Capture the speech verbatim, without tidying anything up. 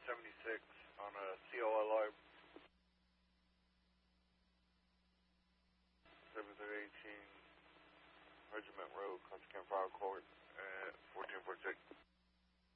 seventy-six on a C O L R. seventy-three eighteen Regiment Road, Constant Fire Court, at fourteen forty-six.